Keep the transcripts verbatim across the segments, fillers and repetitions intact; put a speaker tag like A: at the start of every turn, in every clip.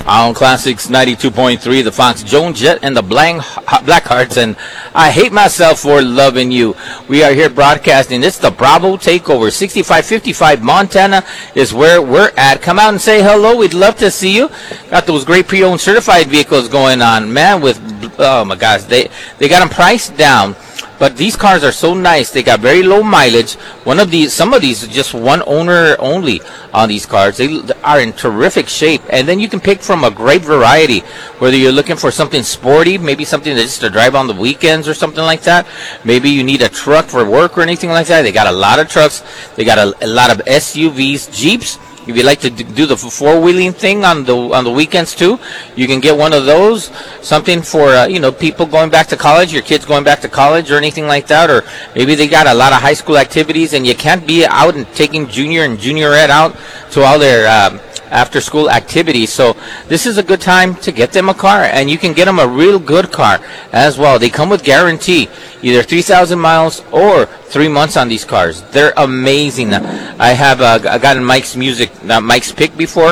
A: On Classics ninety-two point three, the Fox Jones Jet and the Blank, Blackhearts, and I Hate Myself for Loving You. We are here broadcasting. It's the Bravo Takeover. sixty-five fifty-five Montana is where we're at. Come out and say hello. We'd love to see you. Got those great pre-owned certified vehicles going on, man. With oh my gosh, they they got them priced down. But these cars are so nice. They got very low mileage. One of these, some of these, are just one owner only on these cars. They are in terrific shape. And then you can pick from a great variety. Whether you're looking for something sporty, maybe something that's just to drive on the weekends or something like that. Maybe you need a truck for work or anything like that. They got a lot of trucks. They got a, a lot of S U Vs, Jeeps. If you like to do the four-wheeling thing on the on the weekends too, you can get one of those. Something for uh, you know people going back to college, your kids going back to college or anything like that, or maybe they got a lot of high school activities and you can't be out and taking junior and juniorette out to all their um, after-school activities. So this is a good time to get them a car, and you can get them a real good car as well. They come with guarantee, either three thousand miles or three months on these cars. They're amazing. I have uh, I got in Mike's music, uh, Mike's pick before,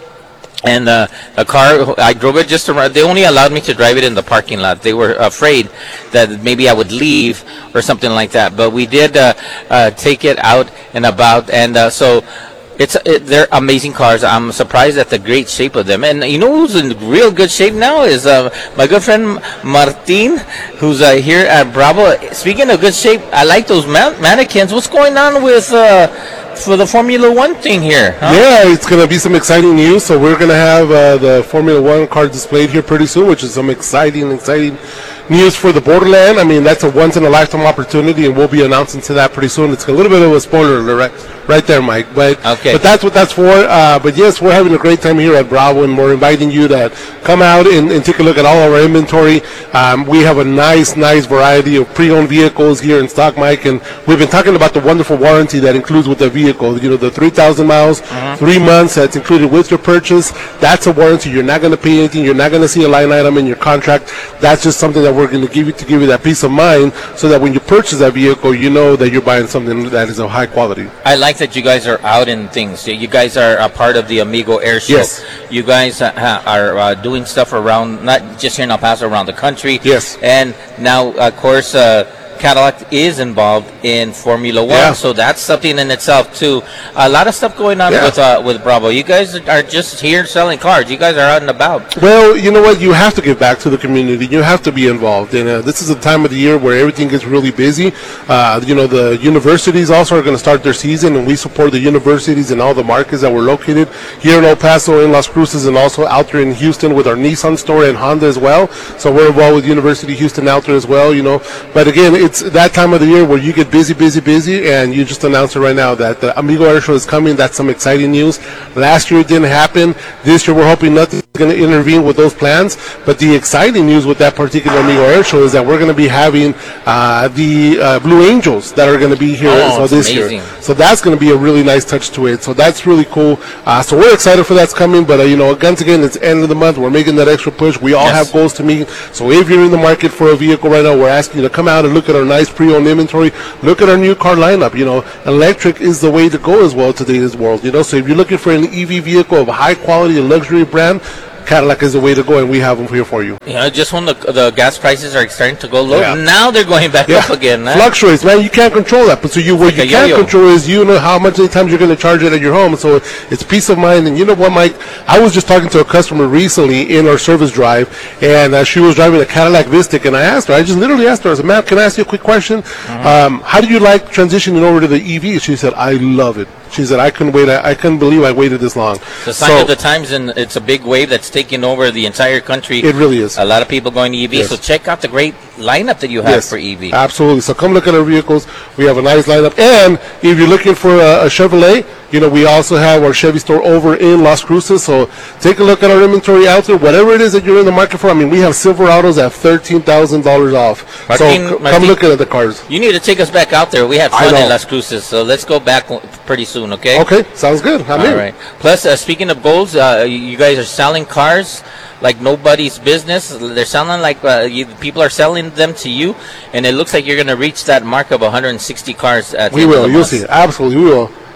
A: and uh, a car, I drove it just around. They only allowed me to drive it in the parking lot. They were afraid that maybe I would leave or something like that. But we did uh, uh, take it out and about, and uh, so It's it, they're amazing cars. I'm surprised at the great shape of them. And you know who's in real good shape now is uh, my good friend Martin, who's uh, here at Bravo. Speaking of good shape, I like those man- mannequins. What's going on with uh, for the Formula One thing here? Huh?
B: Yeah, it's going to be some exciting news. So we're going to have uh, the Formula One car displayed here pretty soon, which is some exciting, exciting news for the borderland. I mean, that's a once-in-a-lifetime opportunity, and we'll be announcing to that pretty soon. It's a little bit of a spoiler right, right there, Mike. But
A: okay.
B: but that's what that's for. Uh, but yes, we're having a great time here at Bravo, and we're inviting you to come out and, and take a look at all of our inventory. Um, we have a nice, nice variety of pre-owned vehicles here in stock, Mike, and we've been talking about the wonderful warranty that includes with the vehicle. You know, the three thousand miles, uh-huh. three months that's included with your purchase. That's a warranty. You're not going to pay anything. You're not going to see a line item in your contract. That's just something that we're going to give you to give you that peace of mind, so that when you purchase that vehicle, you know that you're buying something that is of high quality.
A: I like that you guys are out in things. You guys are a part of the Amigo Air Show.
B: Yes.
A: You guys uh, are uh, doing stuff around, not just here in El Paso, around the country.
B: Yes.
A: And now, of course, uh, Cadillac is involved in Formula One,
B: yeah.
A: so that's something in itself too. A lot of stuff going on
B: yeah.
A: with uh, with Bravo. You guys are just here selling cars. You guys are out and about.
B: Well, you know what? You have to give back to the community. You have to be involved, and uh, this is a time of the year where everything gets really busy. Uh, you know, the universities also are going to start their season, and we support the universities in all the markets that we're located here in El Paso, in Las Cruces, and also out there in Houston with our Nissan store and Honda as well. So we're involved with University of Houston out there as well. You know, but again, it It's that time of the year where you get busy, busy, busy, and you just announced it right now that the Amigo Air Show is coming. That's some exciting news. Last year it didn't happen. This year we're hoping nothing's going to intervene with those plans. But the exciting news with that particular Amigo Air Show is that we're going to be having uh, the uh, Blue Angels that are going to be here
A: oh,
B: so this
A: amazing.
B: year. So that's going to be a really nice touch to it. So that's really cool. Uh, so we're excited for that's coming. But, uh, you know, once again, it's end of the month. We're making that extra push. We all
A: yes.
B: have goals to meet. So if you're in the market for a vehicle right now, we're asking you to come out and look at our nice pre-owned inventory. Look at our new car lineup. You know, electric is the way to go as well today's world. You know, so if you're looking for an E V vehicle of high quality and luxury brand, Cadillac is the way to go, and we have them here for you.
A: You know, just when the the gas prices are starting to go low,
B: yeah.
A: now they're going back
B: yeah.
A: up again. Huh?
B: Fluctuates, man. You can't control that. But so you, what
A: like
B: you can
A: yo-yo.
B: control is you know how much times you're going to charge it at your home. So it's peace of mind. And you know what, Mike? I was just talking to a customer recently in our service drive, and uh, she was driving a Cadillac Vistic, and I asked her, I just literally asked her, I said, ma'am, can I ask you a quick question? Mm-hmm. Um, how do you like transitioning over to the E V? She said, I love it. She said, I couldn't wait. I, I couldn't believe I waited this long.
A: The sign
B: so,
A: of the times, and it's a big wave that's taking over the entire country.
B: It really is.
A: A lot of people going to E V.
B: Yes.
A: So check out the great lineup that you have
B: yes,
A: for E V.
B: Absolutely. So come look at our vehicles. We have a nice lineup. And if you're looking for a, a Chevrolet, you know, we also have our Chevy store over in Las Cruces. So take a look at our inventory out there. Whatever it is that you're in the market for. I mean, we have Silverados at thirteen thousand dollars off.
A: Martin,
B: so c-
A: Martin,
B: come look at the cars.
A: You need to take us back out there. We had fun in Las Cruces. So let's go back pretty soon, okay?
B: Okay. Sounds good. I'm
A: All
B: in.
A: right. Plus, uh, speaking of goals, uh, you guys are selling cars like nobody's business. They're selling like uh, you, people are selling them to you, and it looks like you're going to reach that mark of one hundred sixty cars at the
B: We
A: end
B: will.
A: of the
B: You'll
A: month.
B: see. Absolutely. We will.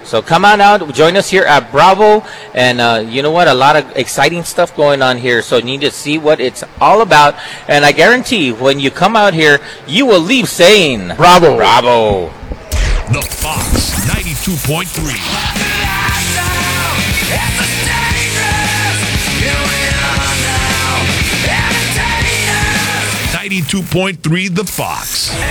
A: So come on out, join us here at Bravo, and uh, you know what? A lot of exciting stuff going on here. So you need to see what it's all about. And I guarantee, when you come out here, you will leave saying,
B: Bravo.
A: Bravo.
C: The Fox ninety-two point three. ninety-two point three The Fox.